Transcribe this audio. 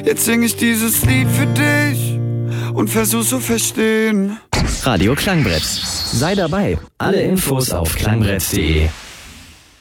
Jetzt sing ich dieses Lied für dich und versuch's zu verstehen. Radio Klangbrett. Sei dabei. Alle Infos auf klangbrett.de.